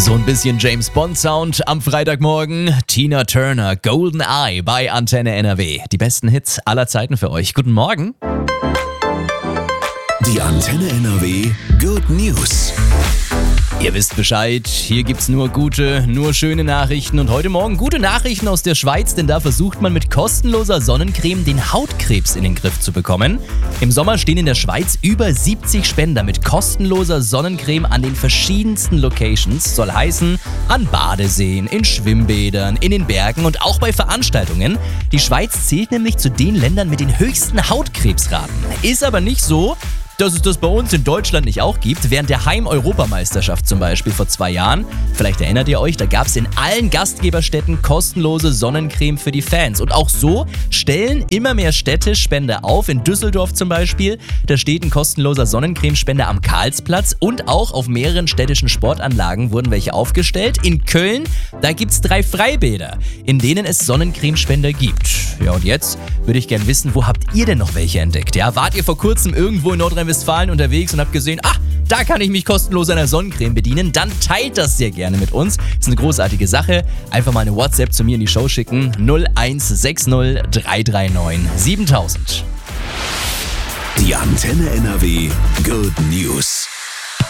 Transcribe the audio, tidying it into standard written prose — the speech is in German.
So ein bisschen James Bond Sound am Freitagmorgen. Tina Turner, Golden Eye bei Antenne NRW. Die besten Hits aller Zeiten für euch. Guten Morgen. Die Antenne NRW Good News. Ihr wisst Bescheid, hier gibt's nur gute, nur schöne Nachrichten und heute Morgen gute Nachrichten aus der Schweiz, denn da versucht man mit kostenloser Sonnencreme den Hautkrebs in den Griff zu bekommen. Im Sommer stehen in der Schweiz über 70 Spender mit kostenloser Sonnencreme an den verschiedensten Locations, soll heißen an Badeseen, in Schwimmbädern, in den Bergen und auch bei Veranstaltungen. Die Schweiz zählt nämlich zu den Ländern mit den höchsten Hautkrebsraten. Ist aber nicht so, dass es das bei uns in Deutschland nicht auch gibt. Während der Heim-Europameisterschaft zum Beispiel vor 2 Jahren, vielleicht erinnert ihr euch, da gab es in allen Gastgeberstädten kostenlose Sonnencreme für die Fans. Und auch so stellen immer mehr Städte Spender auf. In Düsseldorf zum Beispiel, da steht ein kostenloser Sonnencremespender am Karlsplatz und auch auf mehreren städtischen Sportanlagen wurden welche aufgestellt. In Köln, da gibt es 3 Freibäder, in denen es Sonnencremespender gibt. Ja, und jetzt würde ich gern wissen, wo habt ihr denn noch welche entdeckt? Ja, wart ihr vor kurzem irgendwo in Nordrhein-Westfalen unterwegs und habt gesehen, da kann ich mich kostenlos einer Sonnencreme bedienen, dann teilt das sehr gerne mit uns. Ist eine großartige Sache. Einfach mal eine WhatsApp zu mir in die Show schicken. 0160 339 7000. Die Antenne NRW Good News.